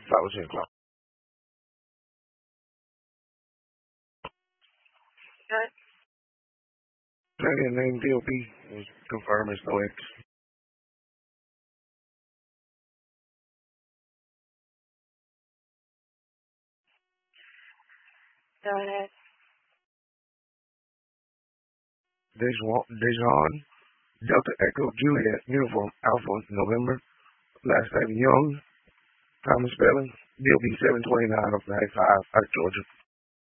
5 o'clock. Good. Second name DOP is confirmed as no X. Go ahead. Dejan Delta Echo Juliet Uniform Alpha November. Last name Young. Thomas Spelling. DOP 729 of 95 out of Georgia.